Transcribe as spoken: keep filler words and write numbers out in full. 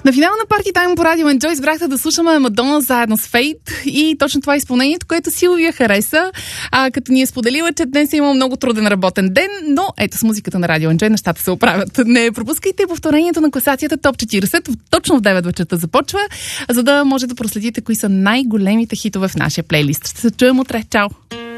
На финала на Party Time по Радио Enjoy избрахте да слушаме Мадона заедно с Фейт и точно това е изпълнението, което Силвия хареса, а, като ни е споделила, че днес е имал много труден работен ден, но ето с музиката на Радио Enjoy нещата се оправят. Не пропускайте повторението на класацията Топ четиридесет, точно в девет вечерта започва, за да може да проследите кои са най-големите хитове в нашия плейлист. Ще се чуем утре. Чао!